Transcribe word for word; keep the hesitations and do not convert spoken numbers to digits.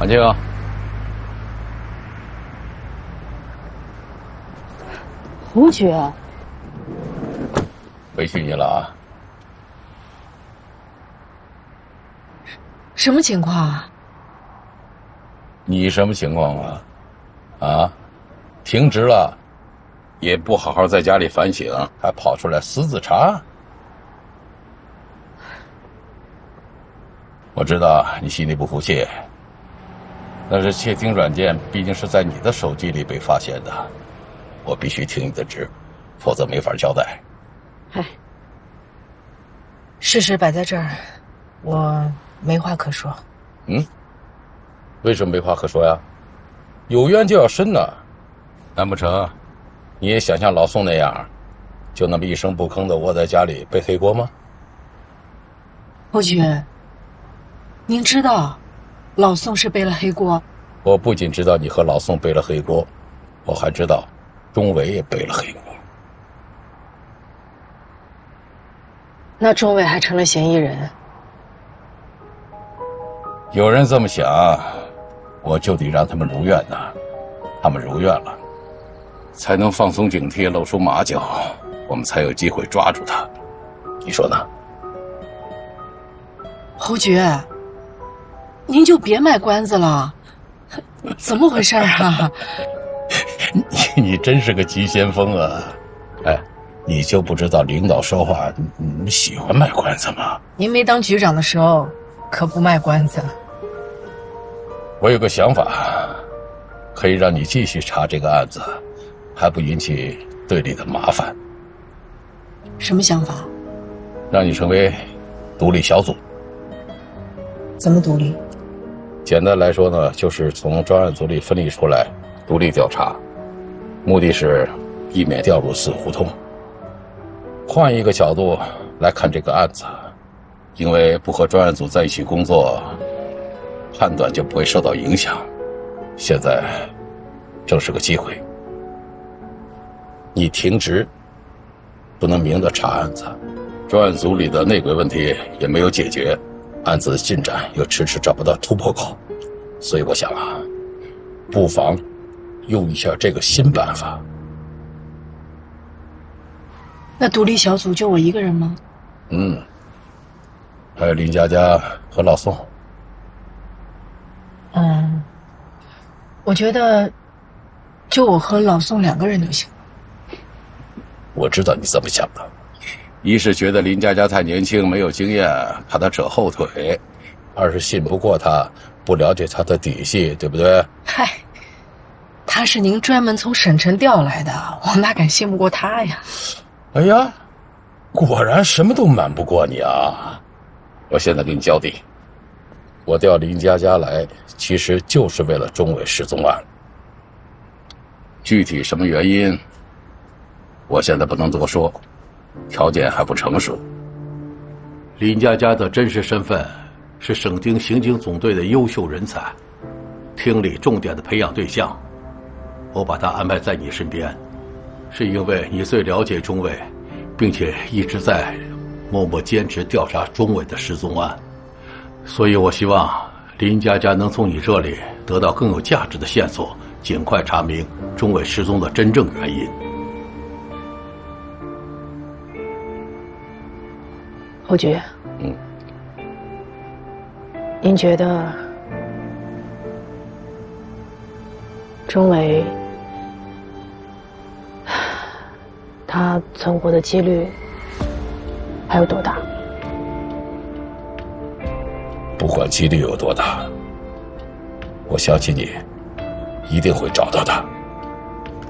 安静啊！ 侯爵， 委屈你了啊！ 什么情况啊？ 你什么情况啊？啊，停职了，也不好好在家里反省，还跑出来私自查。我知道你心里不服气，但是窃听软件毕竟是在你的手机里被发现的，我必须停你的职，否则没法交代。 哎，事实摆在这儿，我没话可说。 嗯，为什么没话可说呀？有冤就要伸呢，难不成你也想像老宋那样，就那么一声不吭的窝在家里背黑锅吗？ 侯爵，您知道老宋是背了黑锅？ 我不仅知道你和老宋背了黑锅，我还知道钟伟也背了黑锅。 那钟伟还成了嫌疑人？ 有人这么想，我就得让他们如愿呐。他们如愿了，才能放松警惕，露出马脚，我们才有机会抓住他。你说呢？ 侯爵，您就别卖关子了，怎么回事啊？ 你你真是个急先锋啊！哎，你就不知道领导说话，你你喜欢卖关子吗？ 您没当局长的时候，可不卖关子。 我有个想法，可以让你继续查这个案子，还不引起队里的麻烦。 什么想法？ 让你成为独立小组。 怎么独立？ 简单来说呢，就是从专案组里分离出来，独立调查，目的是避免掉入死胡同。换一个角度来看这个案子，因为不和专案组在一起工作，判断就不会受到影响。现在正是个机会，你停职不能明着查案子，专案组里的内鬼问题也没有解决，案子的进展又迟迟找不到突破口，所以我想啊，不妨用一下这个新办法。 那独立小组就我一个人吗？ 嗯，还有林佳佳和老宋。 嗯，我觉得就我和老宋两个人就行。 我知道你怎么想的，一是觉得林佳佳太年轻没有经验，怕她扯后腿；二是信不过她，不了解她的底细，对不对？ 嗨，他是您专门从省城调来的，我哪敢信不过他呀？ 哎呀，果然什么都瞒不过你啊！我现在给你交底，我调林佳佳来，其实就是为了钟伟失踪案。具体什么原因，我现在不能多说，条件还不成熟。 林佳佳的真实身份是省厅刑警总队的优秀人才，厅里重点的培养对象。我把她安排在你身边，是因为你最了解钟伟，并且一直在默默坚持调查钟伟的失踪案，所以我希望林佳佳能从你这里得到更有价值的线索，尽快查明钟伟失踪的真正原因。 侯爵， 嗯， 您觉得钟伟他存活的几率还有多大？ 不管几率有多大，我相信你一定会找到他。